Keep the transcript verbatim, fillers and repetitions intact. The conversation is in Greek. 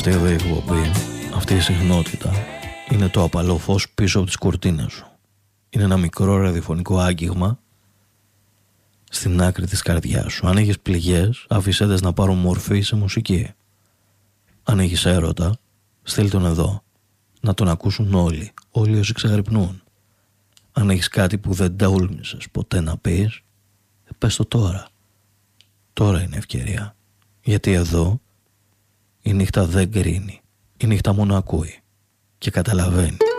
Αυτή εδώ η εκπομπή, αυτή η συχνότητα είναι το απαλό φως πίσω από τις κουρτίνες σου. Είναι ένα μικρό ραδιοφωνικό άγγιγμα στην άκρη της καρδιάς σου. Αν έχεις πληγές, αφήσέ τες να πάρουν μορφή σε μουσική. Αν έχεις έρωτα, στείλ τον εδώ, να τον ακούσουν όλοι, όλοι όσοι ξαγρυπνούν. Αν έχεις κάτι που δεν τόλμησες ποτέ να πεις, πες το τώρα. Τώρα είναι ευκαιρία. Γιατί εδώ η νύχτα δεν κρίνει. Η νύχτα μόνο ακούει και καταλαβαίνει.